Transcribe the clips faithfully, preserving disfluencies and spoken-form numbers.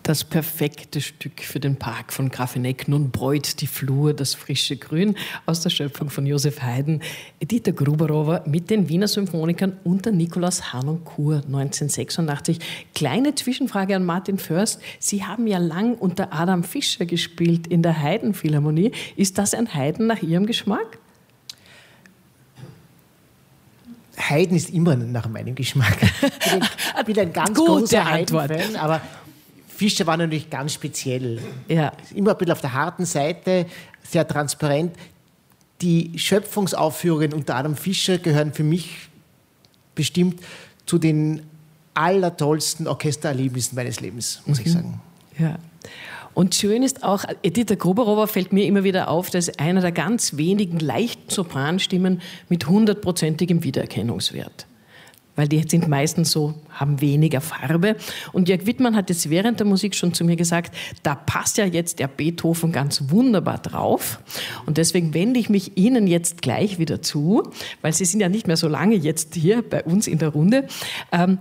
Das perfekte Stück für den Park von Grafeneck. Nun bräut die Flur das frische Grün aus der Schöpfung von Josef Haydn. Edita Gruberowa mit den Wiener Symphonikern unter Nikolaus Harnoncourt neunzehnhundertsechsundachtzig. Kleine Zwischenfrage an Martin Först. Sie haben ja lang unter Adam Fischer gespielt in der Haydn-Philharmonie. Ist das ein Haydn nach Ihrem Geschmack? Haydn ist immer nach meinem Geschmack. Ich bin, ich bin ein ganz großer Haydn-Fan, aber Fischer war natürlich ganz speziell. Ja. Immer ein bisschen auf der harten Seite, sehr transparent. Die Schöpfungsaufführungen unter Adam Fischer gehören für mich bestimmt zu den allertollsten Orchestererlebnissen meines Lebens, muss mhm. ich sagen. Ja. Und schön ist auch, Edita Gruberowa fällt mir immer wieder auf, dass einer der ganz wenigen leichten Sopranstimmen mit hundertprozentigem Wiedererkennungswert. Weil die sind meistens so, haben weniger Farbe. Und Jörg Wittmann hat jetzt während der Musik schon zu mir gesagt, da passt ja jetzt der Beethoven ganz wunderbar drauf. Und deswegen wende ich mich Ihnen jetzt gleich wieder zu, weil Sie sind ja nicht mehr so lange jetzt hier bei uns in der Runde. Ähm,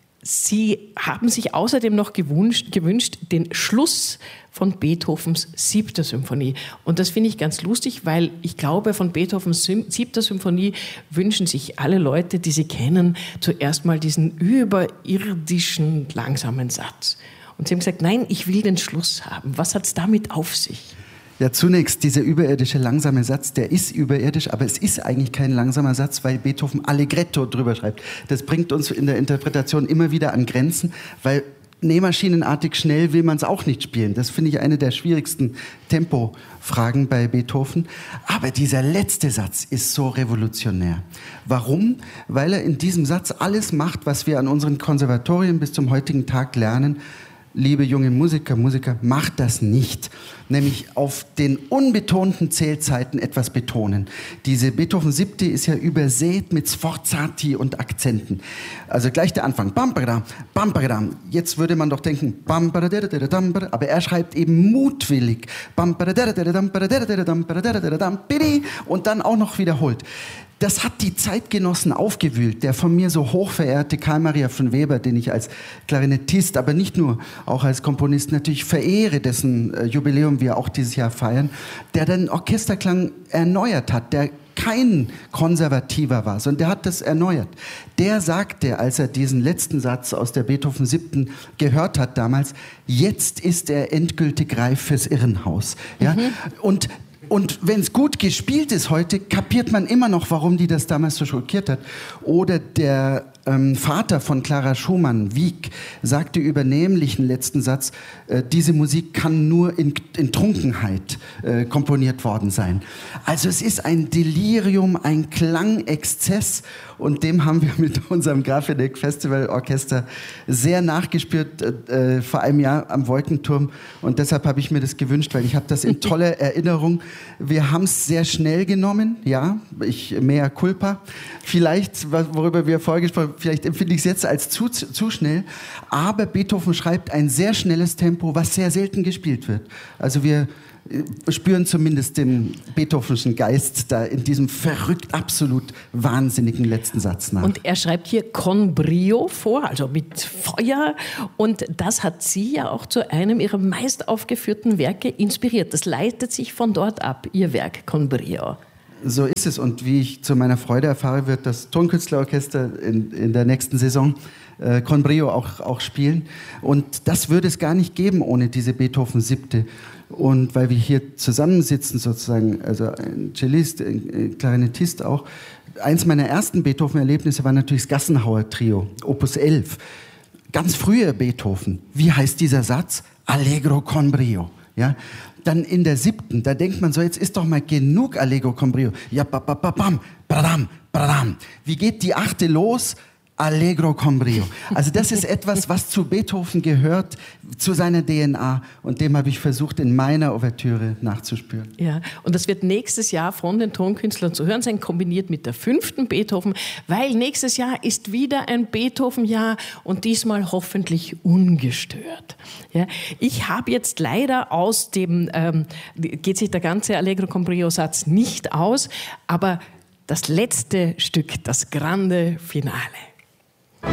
Sie haben sich außerdem noch gewünscht, gewünscht den Schluss von Beethovens siebter Symphonie. Und das finde ich ganz lustig, weil ich glaube, von Beethovens siebter Symphonie wünschen sich alle Leute, die Sie kennen, zuerst mal diesen überirdischen, langsamen Satz. Und Sie haben gesagt, nein, ich will den Schluss haben. Was hat es damit auf sich? Ja, zunächst, dieser überirdische langsame Satz, der ist überirdisch, aber es ist eigentlich kein langsamer Satz, weil Beethoven Allegretto drüber schreibt. Das bringt uns in der Interpretation immer wieder an Grenzen, weil nähmaschinenartig schnell will man es auch nicht spielen. Das finde ich eine der schwierigsten Tempofragen bei Beethoven. Aber dieser letzte Satz ist so revolutionär. Warum? Weil er in diesem Satz alles macht, was wir an unseren Konservatorien bis zum heutigen Tag lernen. Liebe junge Musiker, Musiker, macht das nicht. Nämlich auf den unbetonten Zählzeiten etwas betonen. Diese Beethoven siebte ist ja übersät mit Sforzati und Akzenten. Also gleich der Anfang. Bam, badam, bam, badam. Jetzt würde man doch denken, bam, badadadadadam, aber er schreibt eben mutwillig. Bam, badadadadadam, badadadadadam, badadadadadam, bidi, und dann auch noch wiederholt. Das hat die Zeitgenossen aufgewühlt. Der von mir so hochverehrte Karl Maria von Weber, den ich als Klarinettist, aber nicht nur, auch als Komponist natürlich verehre, dessen äh, Jubiläum wir auch dieses Jahr feiern, der den Orchesterklang erneuert hat, der kein Konservativer war, sondern der hat das erneuert. Der sagte, als er diesen letzten Satz aus der Beethoven siebten gehört hat damals, jetzt ist er endgültig reif fürs Irrenhaus. Ja? Mhm. Und Und wenn es gut gespielt ist heute, kapiert man immer noch, warum die das damals so schockiert hat. Oder der ähm, Vater von Clara Schumann, Wieck, sagte über nämlichen letzten Satz, äh, diese Musik kann nur in, in Trunkenheit äh, komponiert worden sein. Also es ist ein Delirium, ein Klangexzess, und dem haben wir mit unserem Grafeneck Festival Orchester sehr nachgespürt, äh, vor einem Jahr am Wolkenturm. Und deshalb habe ich mir das gewünscht, weil ich habe das in toller Erinnerung. Wir haben es sehr schnell genommen, ja, ich, mea culpa. Vielleicht, worüber wir vorher gesprochen haben, vielleicht empfinde ich es jetzt als zu, zu schnell. Aber Beethoven schreibt ein sehr schnelles Tempo, was sehr selten gespielt wird. Also wir spüren zumindest den beethovenschen Geist da in diesem verrückt, absolut wahnsinnigen letzten Satz nach. Und er schreibt hier con brio vor, also mit Feuer. Und das hat Sie ja auch zu einem Ihrer meist aufgeführten Werke inspiriert. Das leitet sich von dort ab, Ihr Werk con brio. So ist es. Und wie ich zu meiner Freude erfahre, wird das Tonkünstlerorchester in, in der nächsten Saison äh, con brio auch, auch spielen. Und das würde es gar nicht geben ohne diese Beethoven siebte. Und weil wir hier zusammensitzen sozusagen, also ein Cellist, ein Klarinettist auch, eins meiner ersten Beethoven-Erlebnisse war natürlich das Gassenhauer-Trio, Opus elf. Ganz früher Beethoven. Wie heißt dieser Satz? Allegro con brio. Ja? Dann in der siebten, da denkt man so, jetzt ist doch mal genug Allegro con brio. Ja, ba, ba, ba, bam, bradam, bradam. Wie geht die achte los? Allegro con brio. Also das ist etwas, was zu Beethoven gehört, zu seiner D N A. Und dem habe ich versucht, in meiner Ouvertüre nachzuspüren. Ja, und das wird nächstes Jahr von den Tonkünstlern zu hören sein, kombiniert mit der fünften Beethoven, weil nächstes Jahr ist wieder ein Beethoven-Jahr und diesmal hoffentlich ungestört. Ja, ich habe jetzt leider aus dem, ähm, geht sich der ganze Allegro con brio-Satz nicht aus, aber das letzte Stück, das Grande Finale.